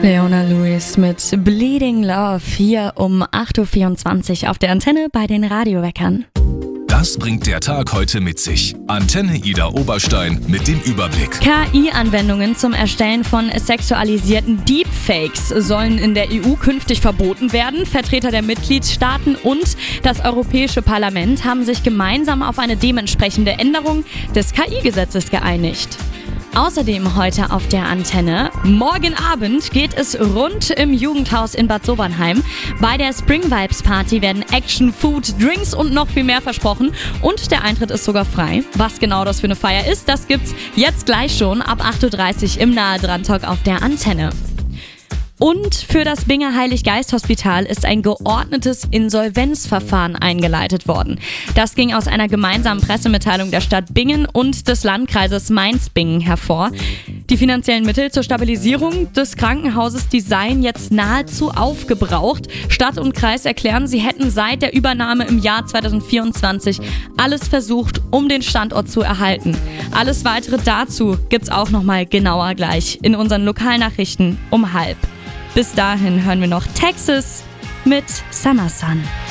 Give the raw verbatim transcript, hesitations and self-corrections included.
Leona Lewis mit Bleeding Love hier um acht Uhr vierundzwanzig auf der Antenne bei den Radioweckern. Das bringt der Tag heute mit sich. Antenne Ida Oberstein mit dem Überblick. K I-Anwendungen zum Erstellen von sexualisierten Deepfakes sollen in der E U künftig verboten werden. Vertreter der Mitgliedstaaten und das Europäische Parlament haben sich gemeinsam auf eine dementsprechende Änderung des K I-Gesetzes geeinigt. Außerdem heute auf der Antenne. Morgen Abend geht es rund im Jugendhaus in Bad Sobernheim. Bei der Spring Vibes Party werden Action, Food, Drinks und noch viel mehr versprochen. Und der Eintritt ist sogar frei. Was genau das für eine Feier ist, das gibt's jetzt gleich schon ab acht Uhr dreißig im Nahe dran Talk auf der Antenne. Und für das Binger Heilig-Geist-Hospital ist ein geordnetes Insolvenzverfahren eingeleitet worden. Das ging aus einer gemeinsamen Pressemitteilung der Stadt Bingen und des Landkreises Mainz-Bingen hervor. Die finanziellen Mittel zur Stabilisierung des Krankenhauses, die seien jetzt nahezu aufgebraucht. Stadt und Kreis erklären, sie hätten seit der Übernahme im Jahr zweitausendvierundzwanzig alles versucht, um den Standort zu erhalten. Alles Weitere dazu gibt's auch nochmal genauer gleich in unseren Lokalnachrichten um halb. Bis dahin hören wir noch Texas mit Summer Sun.